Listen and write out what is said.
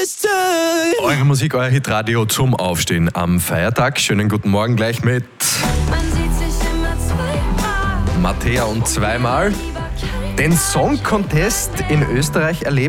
Eure Musik, euer Hitradio zum Aufstehen am Feiertag. Schönen guten Morgen gleich mit Mattea und zweimal. Den Song Contest in Österreich erlebt